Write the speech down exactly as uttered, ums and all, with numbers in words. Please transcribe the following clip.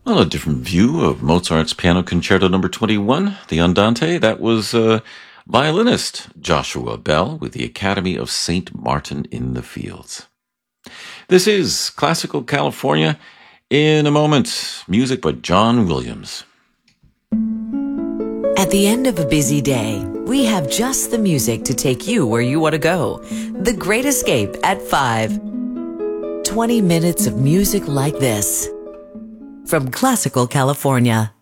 Well, a different view of Mozart's Piano Concerto Number twenty-one, the Andante. That was uh, violinist Joshua Bell with the Academy of Saint Martin in the Fields. This is Classical California. In a moment, music by John Williams. At the end of a busy day, we have just the music to take you where you want to go. The Great Escape at five. twenty minutes of music like this. From Classical California.